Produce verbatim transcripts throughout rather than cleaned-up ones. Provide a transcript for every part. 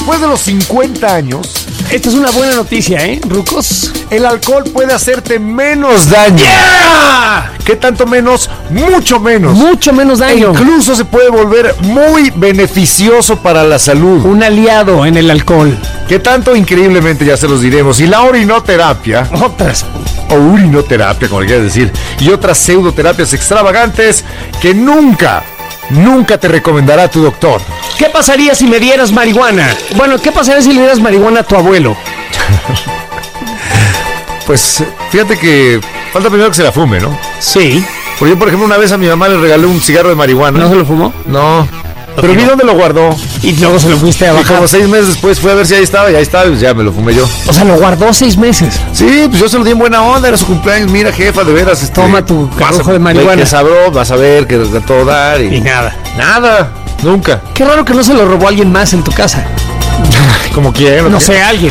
después de los cincuenta años, esta es una buena noticia, ¿eh, rucos? el alcohol puede hacerte menos daño. ¡Yeah! ¿Qué tanto menos? Mucho menos. Mucho menos E daño. incluso se puede volver muy beneficioso para la salud. Un aliado en el alcohol. ¿Qué tanto? Increíblemente, ya se los diremos. Y la orinoterapia, Otras. o urinoterapia, como le quieras decir, y otras pseudoterapias extravagantes que nunca, nunca te recomendará tu doctor. ¿Qué pasaría si me dieras marihuana? Bueno, ¿qué pasaría si le dieras marihuana a tu abuelo? Pues fíjate que falta primero que se la fume, ¿no? Sí. Porque yo, por ejemplo, una vez a mi mamá le regalé un cigarro de marihuana. ¿No se lo fumó? No. Pero vi dónde lo guardó. Y luego se lo fuiste a Y bajar. como seis meses después fui a ver si ahí estaba, y ahí estaba, y pues ya me lo fumé yo. O sea, lo guardó seis meses. Sí, pues yo se lo di en buena onda, era su cumpleaños. Mira, jefa, de veras, este, Toma tu vas a- cadujo de marihuana. Que sabró, vas a ver que de todo dar. Y, Y nada. nada, nunca. Qué raro que no se lo robó alguien más en tu casa. Como quiera. No sé, alguien.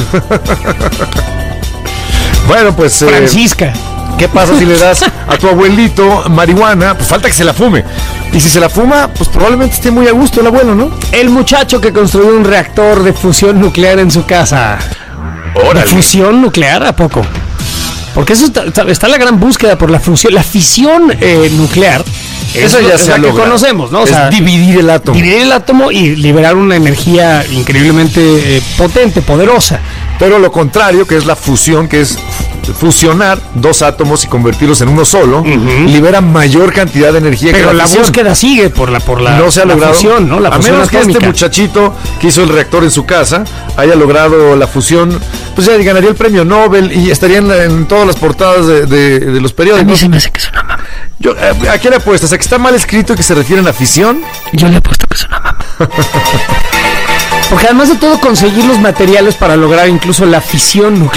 Bueno, pues. eh, Francisca. ¿Qué pasa si le das a tu abuelito marihuana? Pues falta que se la fume. Y si se la fuma, pues probablemente esté muy a gusto el abuelo, ¿no? El muchacho que construyó un reactor de fusión nuclear en su casa. ¿De fusión nuclear? ¿A poco? Porque eso está, está- está la gran búsqueda por la fusión. La fisión eh, nuclear. Eso es ya lo- se es la ha que logrado. conocemos, ¿no? O Es sea, dividir el átomo. dividir el átomo y liberar una energía increíblemente eh, potente, poderosa. Pero lo contrario, que es la fusión, que es fusionar dos átomos y convertirlos en uno solo, libera mayor cantidad de energía. Pero que la fisión. búsqueda sigue por la por la, No se ha la logrado. fusión, ¿no? La a fusión menos que este atómica. muchachito que hizo el reactor en su casa haya logrado la fusión, pues ya ganaría el premio Nobel y estaría en, la- en todas las portadas de, de- de los A mí periódicos. se me hace que es una mamá. Yo, eh, ¿a qué le apuestas? ¿A que está mal escrito y que se refieren a fisión? Yo le he puesto que es una mamá. Porque además de todo conseguir los materiales para lograr incluso la fisión nuclear.